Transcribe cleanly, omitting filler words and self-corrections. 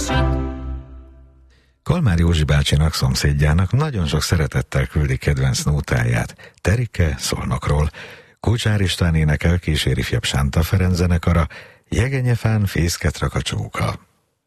Kalmár Józsi bácsinak, szomszédjának nagyon sok szeretettel küldi kedvenc nótáját, Terike Szolnokról. Kócsár István énekel, kísér ifjabb Sánta Ferenc zenekara, Jegenyefán fészket rak a csóka.